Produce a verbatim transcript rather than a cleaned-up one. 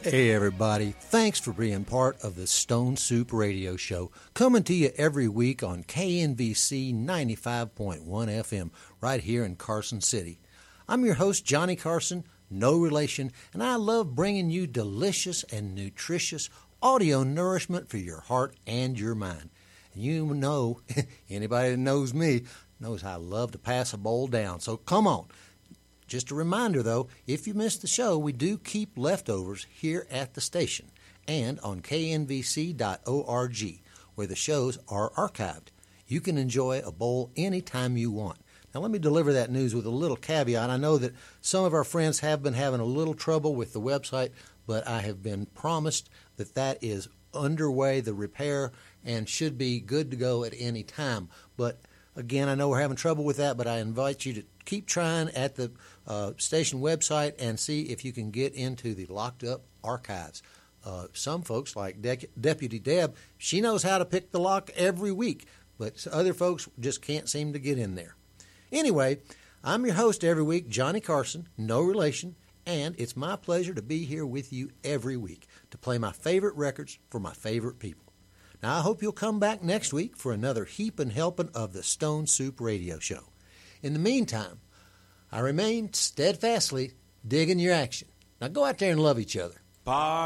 Hey everybody, thanks for being part of the Stone Soup Radio Show, coming to you every week on K N V C ninety-five point one F M, right here in Carson City. I'm your host, Johnny Carson, no relation, and I love bringing you delicious and nutritious audio nourishment for your heart and your mind. And you know, anybody that knows me knows I love to pass a bowl down, so come on. Just a reminder, though, if you missed the show, we do keep leftovers here at the station and on K N V C dot org, where the shows are archived. You can enjoy a bowl anytime you want. Now, let me deliver that news with a little caveat. I know that some of our friends have been having a little trouble with the website, but I have been promised that that is underway, the repair, and should be good to go at any time. But again, I know we're having trouble with that, but I invite you to keep trying at the uh, station website and see if you can get into the locked up archives. Uh, some folks, like De- Deputy Deb, she knows how to pick the lock every week, but other folks just can't seem to get in there. Anyway, I'm your host every week, Johnny Carson, no relation, and it's my pleasure to be here with you every week to play my favorite records for my favorite people. Now, I hope you'll come back next week for another heapin' helping of the Stone Soup Radio Show. In the meantime, I remain steadfastly digging your action. Now go out there and love each other. Bye.